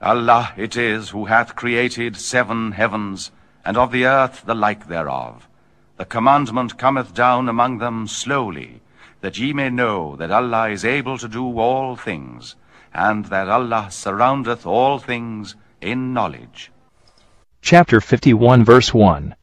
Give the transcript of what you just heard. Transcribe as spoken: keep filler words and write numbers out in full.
Allah it is who hath created seven heavens, and of the earth the like thereof. The commandment cometh down among them slowly, that ye may know that Allah is able to do all things, and that Allah surroundeth all things in knowledge. Chapter fifty-one, verse one.